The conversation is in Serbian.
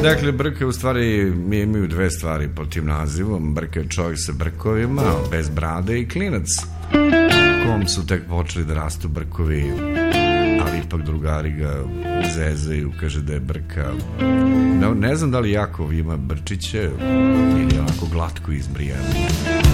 Dakle, brka u stvari imaju dve stvari pod tim nazivom. Brka je čovjek sa brkovima, bez brade, i klinac kom su tek počeli da rastu brkovi, ali ipak drugari ga zezaju, kaže da je brka. Ne znam da li Jakov ima brčiće ili onako glatko izbrijeno.